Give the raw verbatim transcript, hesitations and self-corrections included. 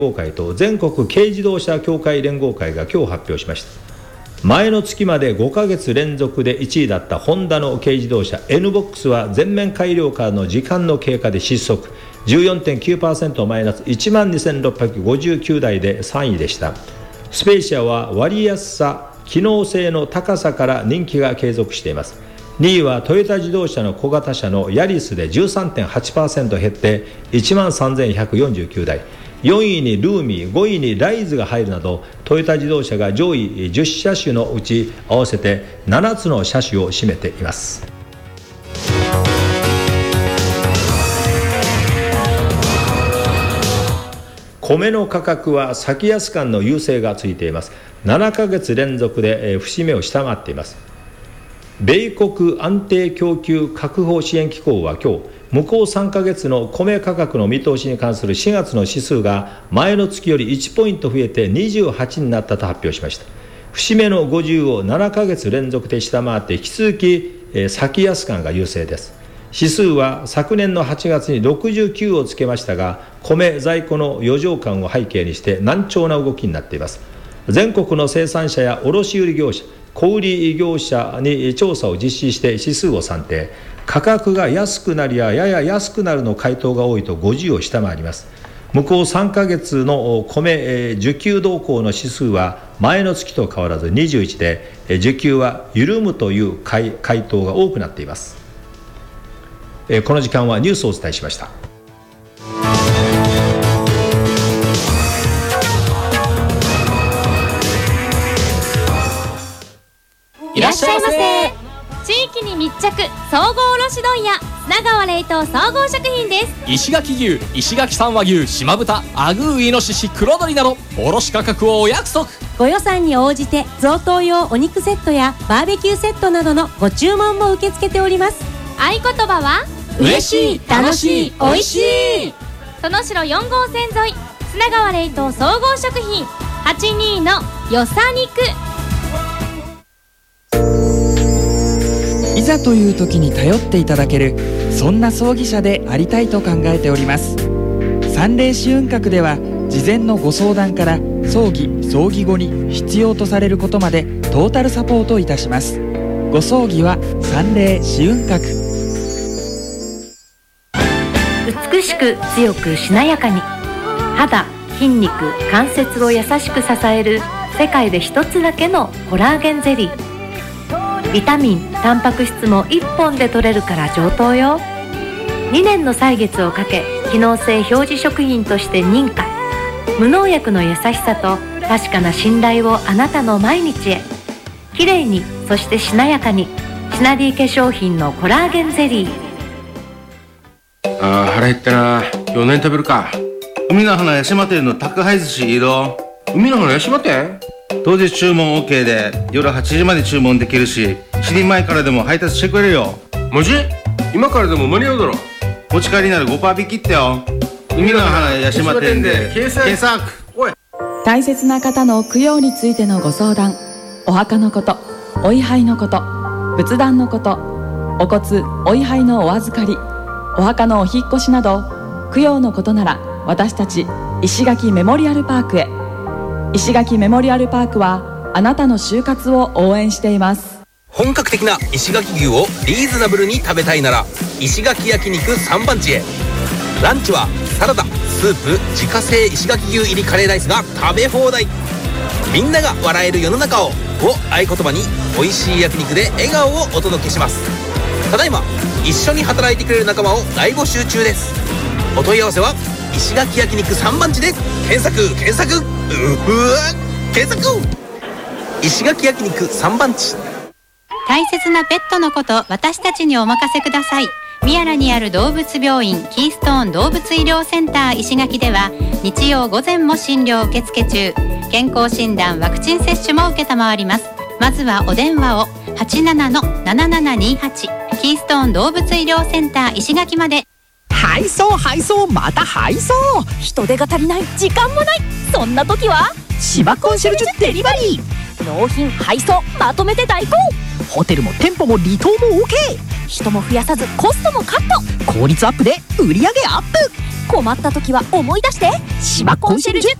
合会と全国軽自動車協会連合会が今日発表しました。前の月までごかげつ連続でいちいだったホンダの軽自動車 エヌボックス は全面改良からの時間の経過で失速 じゅうよんてんきゅうパーセント マイナス いちまんにせんろっぴゃくごじゅうきゅうだいでさんいでした。スペーシアは割安さ、機能性の高さから人気が継続しています。にいはトヨタ自動車の小型車のヤリスで じゅうさんてんはちパーセント 減って いちまんさんぜんひゃくよんじゅうきゅうだい、よんいにルーミー、ごいにライズが入るなどトヨタ自動車が上位じゅっしゃしゅのうち合わせてななつの車種を占めています。米の価格は先安間の優勢がついています。ななかげつ連続で節目を下回っています。米国安定供給確保支援機構は今日、向こうさんかげつの米価格の見通しに関するしがつの指数が前の月よりいちポイント増えてにじゅうはちになったと発表しました。節目のごじゅうをななかげつ連続で下回って引き続き先安感が優勢です。指数は昨年のはちがつにろくじゅうきゅうをつけましたが、米在庫の余剰感を背景にして難聴な動きになっています。全国の生産者や卸売業者、小売業者に調査を実施して指数を算定。価格が安くなりややや安くなるの回答が多いとごじゅうを下回ります。向こうさんかげつの米需給動向の指数は前の月と変わらずにじゅういちで、需給は緩むという回答が多くなっています。この時間はニュースをお伝えしました。 いらっしゃいませ。地域に密着、総合卸問屋砂川冷凍総合食品です。 石垣牛、石垣産和牛、島豚、アグーイノシシ、黒鶏など卸価格をお約束。 ご予算に応じて贈答用お肉セットやバーベキューセットなどのご注文も受け付けております。 合言葉は嬉しい、楽しい、おいしい。 殿城よんごうせん沿い砂川冷凍総合食品はちじゅうにのよさ肉。 いざという時に頼っていただける、そんな葬儀社でありたいと考えております。三霊試運閣では事前のご相談から葬儀・葬儀後に必要とされることまでトータルサポートいたします。ご葬儀は三霊試運閣。 美しく強くしなやかに、肌、筋肉、関節を優しく支える世界で一つだけのコラーゲンゼリー。ビタミン、タンパク質もいっぽんで摂れるから上等よ。にねんの歳月をかけ機能性表示食品として認可。無農薬の優しさと確かな信頼をあなたの毎日へ。きれいに、そしてしなやかに、シナディ化粧品のコラーゲンゼリー。 あー腹減ったな。今日何食べるか。海の花八島店の宅配寿司いいぞ。海の花八島店、当日注文 OK で夜はちじまで注文できるし、しちじまえからでも配達してくれるよ。 マジ？今からでも間に合うだろ。 持ち帰りなら ごパーセント 引きってよ。海の花八島店で検索。おい。 大切な方の供養についてのご相談、お墓のこと、お位牌のこと、仏壇のこと、お骨・お位牌のお預かり、お墓のお引っ越しなど供養のことなら私たち石垣メモリアルパークへ。石垣メモリアルパークはあなたの就活を応援しています。 本格的な石垣牛をリーズナブルに食べたいなら石垣焼肉三番地へ。ランチはサラダ、スープ、自家製石垣牛入りカレーライスが食べ放題。みんなが笑える世の中をを合言葉に美味しい焼肉で笑顔をお届けします。ただいま一緒に働いてくれる仲間を大募集中です。お問い合わせは石垣焼肉三番地で検索検索うふわ検索。石垣焼肉三番地。 大切なペットのこと私たちにお任せください。宮良にある動物病院キーストーン動物医療センター石垣では日曜午前も診療受付中。健康診断、ワクチン接種も受けたまわります。まずはお電話を はちななのななななにはち キーストーン動物医療センター石垣まで。 配送配送また配送。 人手が足りない、時間もない、そんな時は芝コンシェルジュデリバリー。 納品配送まとめて代行。 ホテルも店舗も離島も OK。 人も増やさずコストもカット。 効率アップで売上アップ。 困った時は思い出して、 島コンシェルジュ